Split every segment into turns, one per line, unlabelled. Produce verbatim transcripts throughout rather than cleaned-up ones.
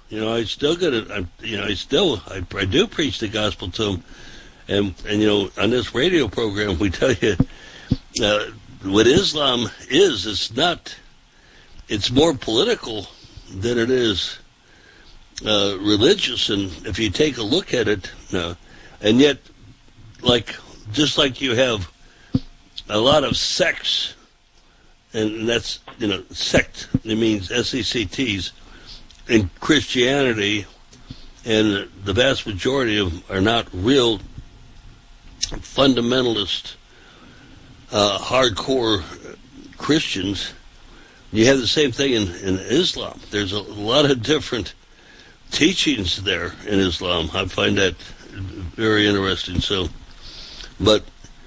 You know, I still get it. I, you know, I still I, I do preach the gospel to them, and and you know, on this radio program, we tell you uh, what Islam is. It's not. It's more political than it is uh, religious, and if you take a look at it, uh, and yet, like just like you have a lot of sects, and that's, you know, sect, it means S E C Ts, in Christianity, and the vast majority of them are not real fundamentalist, uh, hardcore Christians. You have the same thing in, in Islam. There's a lot of different teachings there in Islam. I find that very interesting. So, but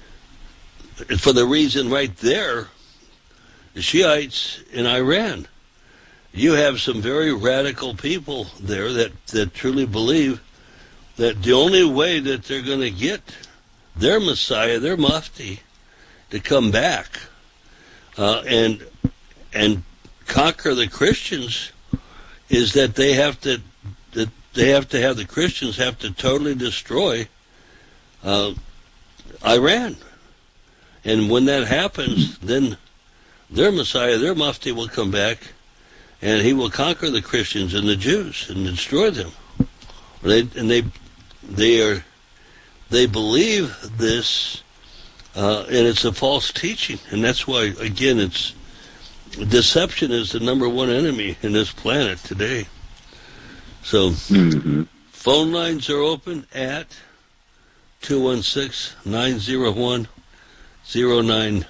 for the reason right there, the Shiites in Iran, you have some very radical people there that, that truly believe that the only way that they're going to get their Messiah, their Mufti, to come back uh, and and conquer the Christians is that they have to that they have to have the Christians have to totally destroy uh, Iran. And when that happens, then their Messiah, their Mufti, will come back, and he will conquer the Christians and the Jews and destroy them. They, and they, they are, they believe this, uh, and it's a false teaching. And that's why, again, it's deception is the number one enemy in this planet today. So, mm-hmm. Phone lines are open at two one six, nine zero one, zero nine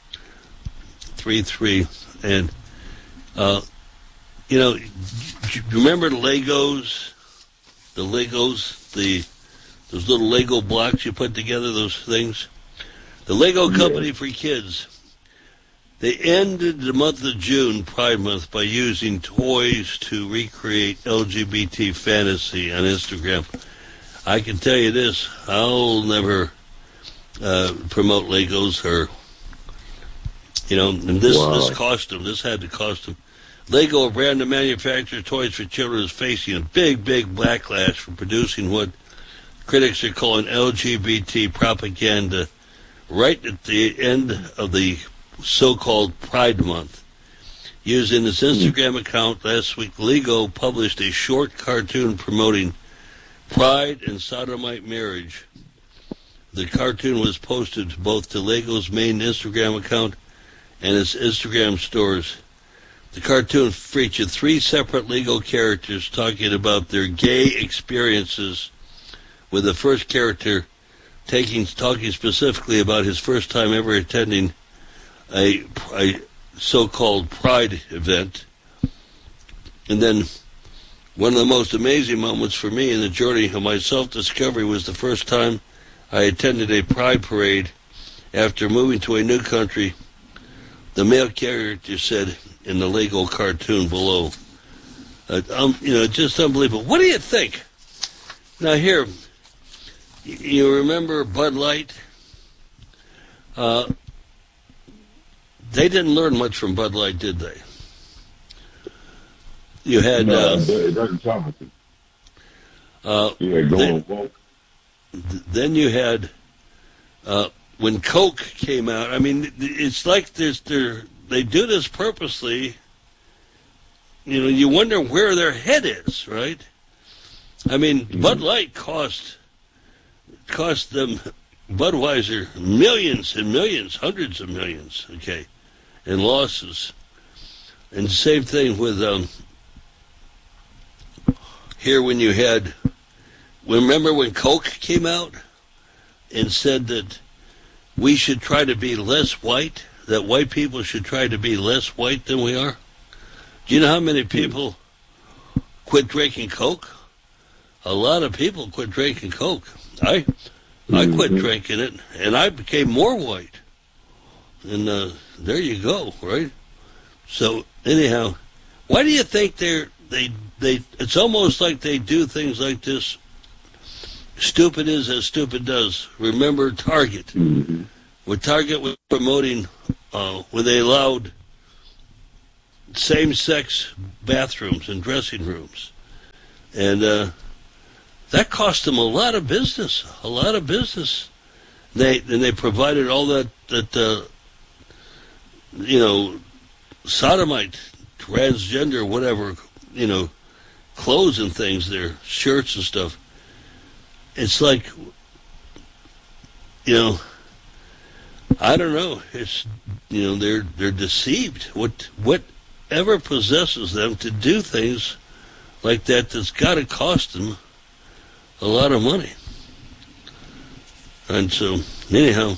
three three. And, uh, you know, remember the Legos? The Legos, the those little Lego blocks you put together, those things? The Lego Company for Kids, they ended the month of June, Pride Month, by using toys to recreate L G B T fantasy on Instagram. I can tell you this, I'll never uh, promote Legos or, you know, and this, wow. this cost them, this had to cost them. Lego, a brand that manufactures toys for children, is facing a big, big backlash for producing what critics are calling L G B T propaganda right at the end of the so-called Pride Month. Using its Instagram account last week, Lego published a short cartoon promoting pride and sodomite marriage. The cartoon was posted both to Lego's main Instagram account and its Instagram stores. The cartoon featured three separate Lego characters talking about their gay experiences, with the first character taking talking specifically about his first time ever attending a, a so-called Pride event. And then one of the most amazing moments for me in the journey of my self-discovery was the first time I attended a Pride parade after moving to a new country. The male character said in the Lego cartoon below, uh, um, you know, just unbelievable. What do you think? Now here, you remember Bud Light? Uh, they didn't learn much from Bud Light, did they? You had...
No,
uh,
it doesn't sound like it.
Uh,
yeah, going
then, then you had... Uh, when Coke came out, I mean, it's like there's, they do this purposely. You know, you wonder where their head is, right? I mean, mm-hmm. Bud Light cost... cost them, Budweiser, millions and millions, hundreds of millions, okay, in losses. And same thing with, um, here when you had, remember when Coke came out and said that we should try to be less white, that white people should try to be less white than we are? Do you know how many people quit drinking Coke? A lot of people quit drinking Coke. I I quit mm-hmm. drinking it, and I became more white. And uh, there you go, right? So anyhow, why do you think they're they they? It's almost like they do things like this. Stupid is as stupid does. Remember Target? Mm-hmm. When Target was promoting, uh, when they allowed same-sex bathrooms and dressing rooms. And uh, that cost them a lot of business, a lot of business. They and they provided all that that uh, you know, sodomite, transgender, whatever, you know, clothes and things, their shirts and stuff. It's like, you know, I don't know. It's, you know, they're they're deceived. What whatever possesses them to do things like that, that's got to cost them a lot of money. And so, anyhow,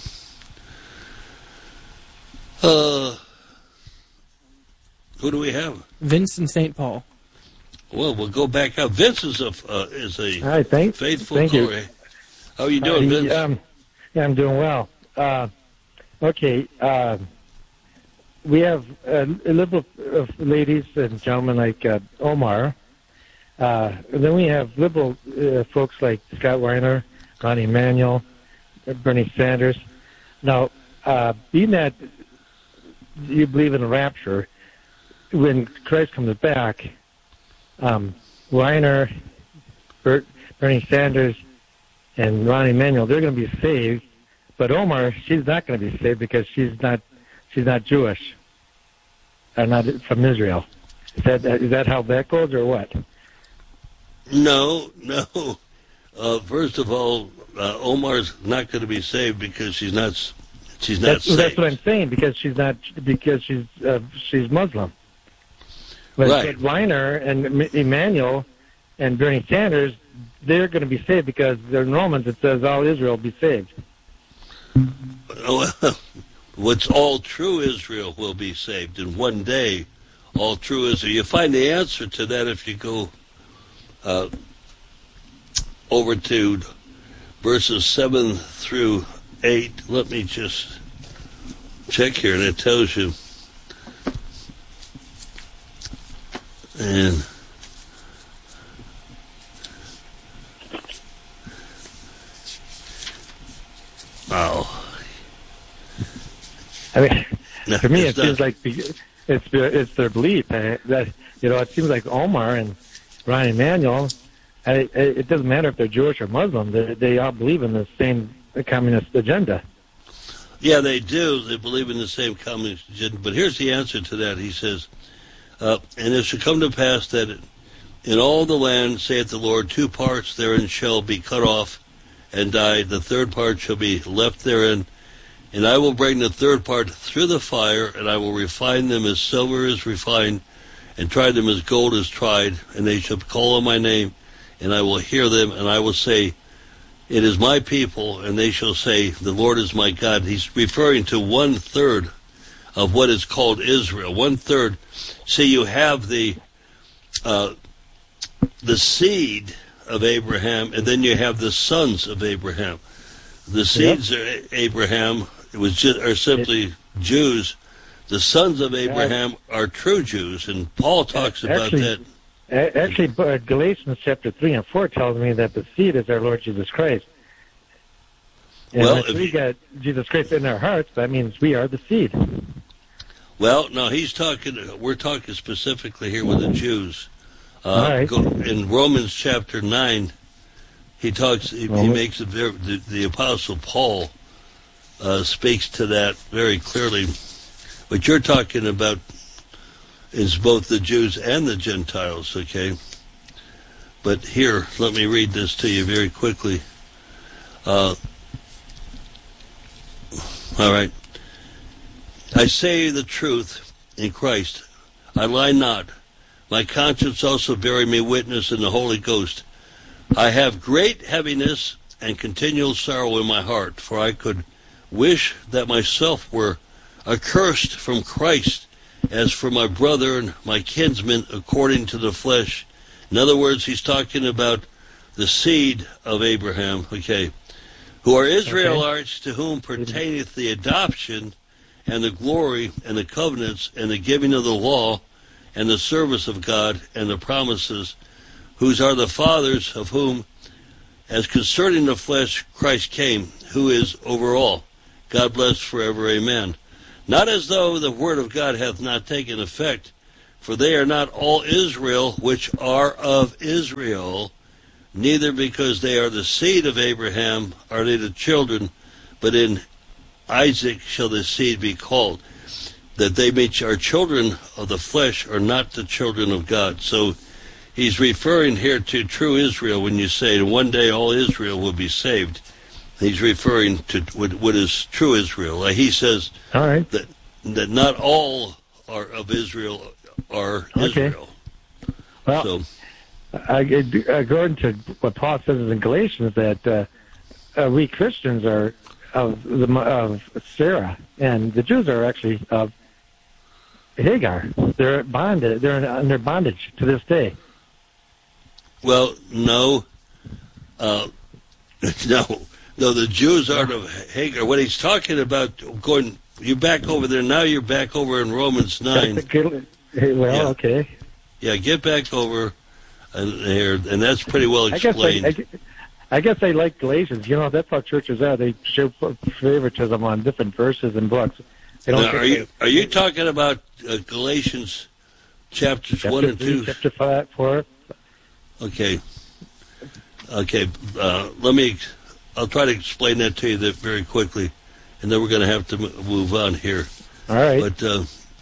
uh, who do we have?
Vince in Saint Paul.
Well, we'll go back up. Vince is a uh, is a
Hi, thanks.
faithful
Thank
caller.
you.
How are you doing,
uh,
Vince?
Um, yeah, I'm doing well. Uh, okay, uh, we have uh, liberal uh, ladies and gentlemen like uh, Omar. Uh, and then we have liberal uh, folks like Scott Weiner, Ronnie Emanuel, Bernie Sanders. Now, uh, being that you believe in a rapture, when Christ comes back, um, Weiner, Bert, Bernie Sanders, and Ronnie Emanuel, they're going to be saved. But Omar, she's not going to be saved because she's not she's not Jewish, or not from Israel. Is that is that how that goes, or what?
No, no. Uh, first of all, uh, Omar's not going to be saved because she's not. She's not
That's,
saved.
that's what I'm saying, because she's not because she's uh, she's Muslim. But
Right.
Weiner and Emmanuel and Bernie Sanders, they're going to be saved because they're in Romans. It says all Israel will be saved.
Well, what's all true Israel will be saved in one day. All true Israel. You find the answer to that if you go uh, over to verses seven through eight. Let me just check here, and it tells you. And oh,
I mean,
no,
for me, it
it's
seems
not.
like the- it's it's their belief uh, that you know. It seems like Omar and Ron Emanuel. I, it doesn't matter if they're Jewish or Muslim. They, they all believe in the same communist agenda.
Yeah, they do. They believe in the same communist agenda. But here's the answer to that. He says, uh, and it shall come to pass that in all the land, saith the Lord, two parts therein shall be cut off and die. The third part shall be left therein. And I will bring the third part through the fire, and I will refine them as silver is refined, and try them as gold is tried. And they shall call on my name, and I will hear them, and I will say, it is my people, and they shall say, the Lord is my God. He's referring to one-third of what is called Israel. One-third. See, you have the uh, the seed of Abraham, and then you have the sons of Abraham. The seeds yep. of Abraham it was just, are simply Jews. The sons of Abraham are true Jews, and Paul talks
actually,
about that.
Actually, Galatians chapter three and four tells me that the seed is our Lord Jesus Christ. And
well,
if we you, got Jesus Christ in our hearts, that means we are the seed.
Well, no, he's talking. We're talking specifically here with the Jews. Uh,
All right.
Go, in Romans chapter nine, he talks. He, he makes it very, the, the Apostle Paul uh, speaks to that very clearly. What you're talking about is both the Jews and the Gentiles. Okay, but here, let me read this to you very quickly. Uh, all right. I say the truth in Christ. I lie not. My conscience also bearing me witness in the Holy Ghost. I have great heaviness and continual sorrow in my heart, for I could wish that myself were accursed from Christ as for my brother and my kinsmen according to the flesh. In other words, he's talking about the seed of Abraham, okay, who are Israelites, okay, to whom pertaineth the adoption and the glory and the covenants and the giving of the law and the service of God and the promises, whose are the fathers, of whom, as concerning the flesh, Christ came, who is over all. God bless forever, amen. Not as though the word of God hath not taken effect, For they are not all Israel which are of Israel, neither because they are the seed of Abraham are they the children, but in Isaac shall the seed be called. That they which are children of the flesh are not the children of God. So he's referring here to true Israel when you say one day all Israel will be saved. He's referring to what is true Israel. Like he says
all right.
that that not all are of Israel are
okay.
Israel.
Well,
so,
I, according to what Paul says in Galatians, that uh, uh, we Christians are of the of Sarah, and the Jews are actually of Hagar. They're bonded. They're under bondage to this day.
Well, no, uh, no. No, the Jews aren't of Hagar. What he's talking about, going, you're back over there. Now you're back over in Romans nine.
Well,
yeah.
okay.
Yeah, get back over and here, and that's pretty well explained.
I guess I, I, I guess I like Galatians. You know, that's how churches are. They show favoritism on different verses and books. They don't
now, are you are you talking about uh, Galatians chapters
chapter
one and
three,
two?
Chapter five, four.
Okay. Okay. Uh, let me. I'll try to explain that to you that very quickly, and then we're going to have to move on here.
All right.
But uh,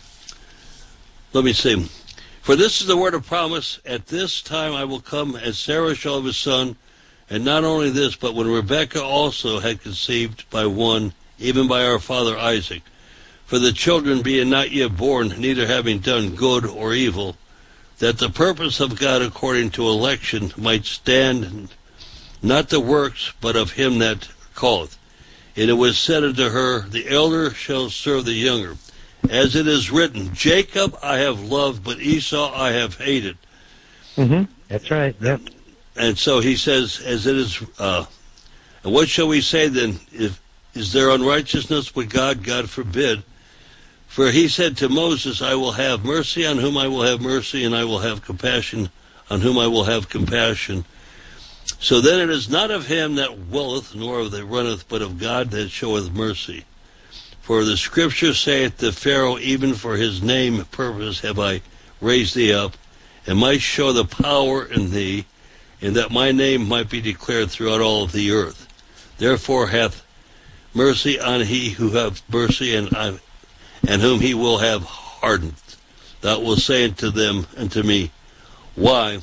let me see. For this is the word of promise. At this time I will come, as Sarah shall have a son. And not only this, but when Rebekah also had conceived by one, even by our father Isaac. For the children being not yet born, neither having done good or evil, that the purpose of God according to election might stand, not the works, but of him that calleth. And it was said unto her, the elder shall serve the younger. As it is written, Jacob I have loved, but Esau I have hated.
Mm-hmm. That's right. Yep.
And so he says, as it is, uh, and what shall we say then? If, is there unrighteousness with God? God forbid. For he said to Moses, I will have mercy on whom I will have mercy, and I will have compassion on whom I will have compassion. So then it is not of him that willeth, nor of that runneth, but of God that showeth mercy. For the scripture saith to Pharaoh, even for his name purpose have I raised thee up, and might show the power in thee, and that my name might be declared throughout all of the earth. Therefore hath mercy on he who hath mercy, and I, and whom he will have hardened. Thou wilt say unto them and to me, why?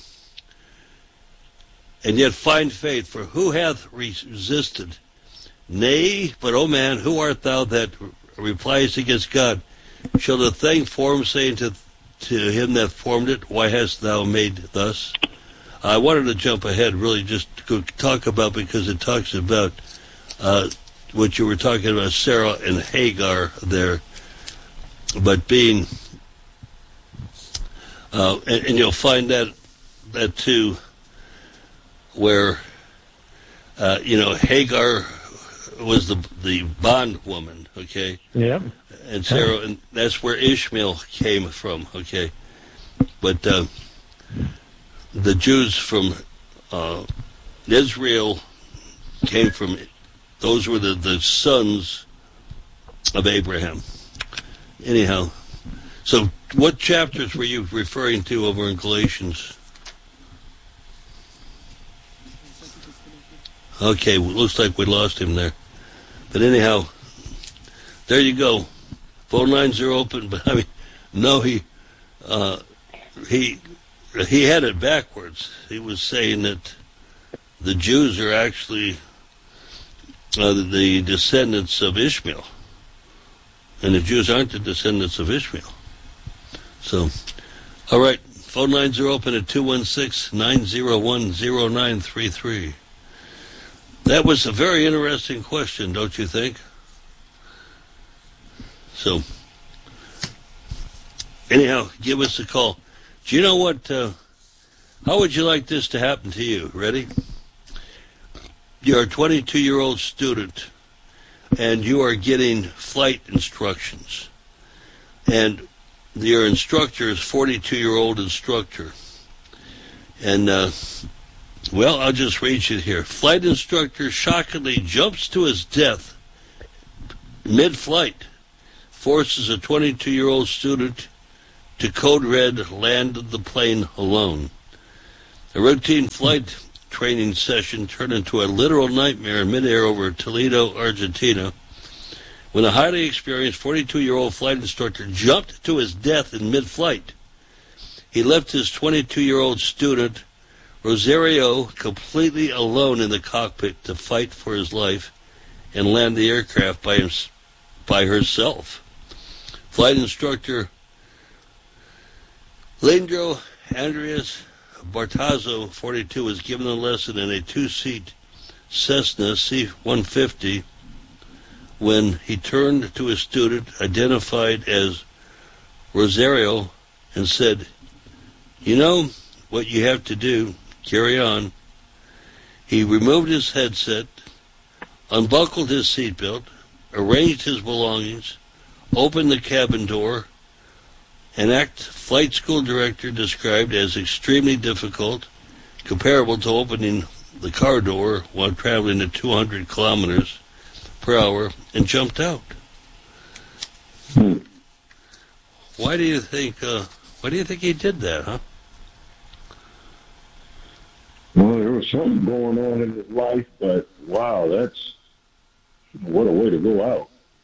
And yet find faith, for who hath resisted? Nay, but, O man, who art thou that repliest against God? Shall the thing formed say to, to him that formed it, why hast thou made thus? I wanted to jump ahead, really, just to talk about, because it talks about uh, what you were talking about, Sarah and Hagar there, but being, uh, and, and you'll find that, that too, where, uh, you know, Hagar was the the bondwoman, okay?
Yeah.
And Sarah, and that's where Ishmael came from, okay? But uh, the Jews from uh, Israel came from, those were the, the sons of Abraham. Anyhow, so what chapters were you referring to over in Galatians? Okay, well, looks like we lost him there. But anyhow, there you go. Phone lines are open, but I mean, no, he, uh, he, he had it backwards. He was saying that the Jews are actually uh, the descendants of Ishmael, and the Jews aren't the descendants of Ishmael. So, all right, phone lines are open at two one six, nine zero one, zero nine three three. That was a very interesting question, don't you think? So, anyhow, give us a call. Do you know what, uh, how would you like this to happen to you? Ready? You're a twenty-two-year-old student, and you are getting flight instructions. And your instructor is a forty-two-year-old instructor. And, uh, well, I'll just read you here. Flight instructor shockingly jumps to his death mid-flight, forces a twenty-two-year-old student to Code Red landed the plane alone. A routine flight training session turned into a literal nightmare in midair over Toledo, Argentina, when a highly experienced forty-two-year-old flight instructor jumped to his death in mid-flight. He left his twenty-two-year-old student, Rosario, completely alone in the cockpit to fight for his life and land the aircraft by, him, by herself. Flight instructor Leandro Andres Bartazo, forty-two, was given a lesson in a two-seat Cessna C one fifty when he turned to his student, identified as Rosario, and said, "You know what you have to do. Carry on." He removed his headset, unbuckled his seatbelt, arranged his belongings, opened the cabin door, an act flight school director described as extremely difficult, comparable to opening the car door while traveling at two hundred kilometers per hour, and jumped out.
Hmm.
Why do you think? Uh, why do you think he did that, huh?
Well, there was something going on in his life, but wow, that's what a way to go out.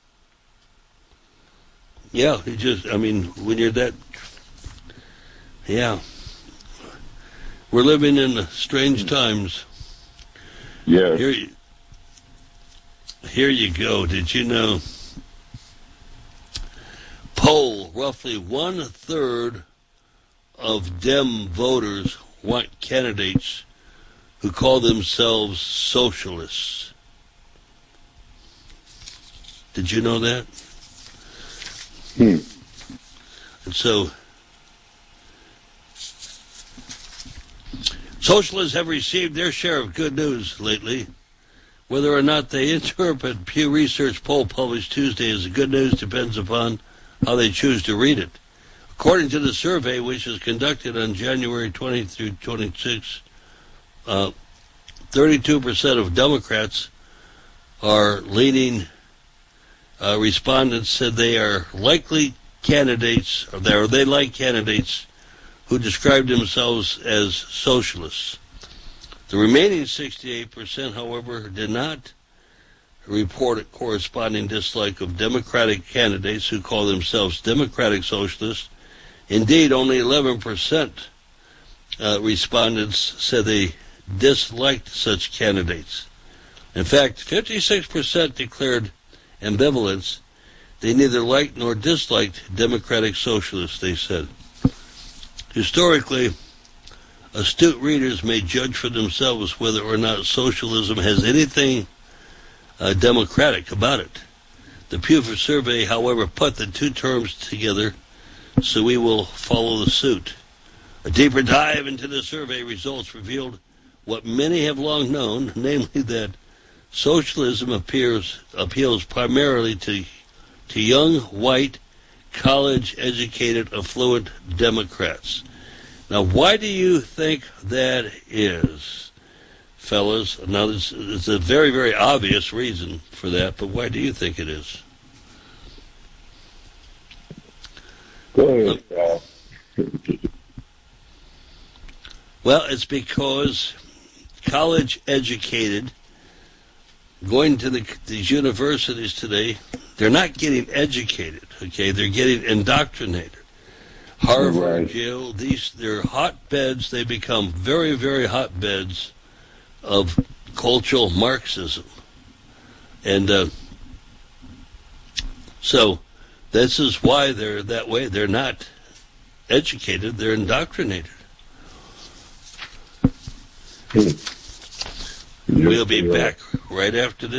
Yeah, he just, I mean, when you're that, yeah. We're living in strange times.
Yeah.
Here, you- here you go. Did you know? Poll, roughly one-third of Dem voters want candidates who call themselves socialists. Did you know that?
Hmm.
And so, socialists have received their share of good news lately. Whether or not they interpret Pew Research poll published Tuesday as good news depends upon how they choose to read it. According to the survey, which is conducted on January twentieth through twenty-sixth, uh, thirty-two percent of Democrats are leaning. Uh, respondents said they are likely candidates, or they, or they like candidates who describe themselves as socialists. The remaining sixty-eight percent, however, did not report a corresponding dislike of Democratic candidates who call themselves Democratic Socialists. Indeed, only eleven percent uh, respondents said they disliked such candidates. In fact, fifty-six percent declared ambivalence. They neither liked nor disliked Democratic Socialists, they said. Historically, astute readers may judge for themselves whether or not socialism has anything uh, democratic about it. The Pew survey, however, put the two terms together, so we will follow the suit. A deeper dive into the survey results revealed what many have long known, namely that socialism appears, appeals primarily to, to young, white, college-educated, affluent Democrats. Now, why do you think that is, fellas? Now, there's, there's a very, very obvious reason for that, but why do you think it is?
Go ahead, Al.
Well, it's because college-educated, going to the, these universities today, they're not getting educated, okay? They're getting indoctrinated. Harvard,
Right.
Yale, these, they're hotbeds. They become very, very hotbeds of cultural Marxism. And uh, so this is why they're that way. They're not educated. They're indoctrinated.
Hmm.
We'll be
Yeah.
back right after this.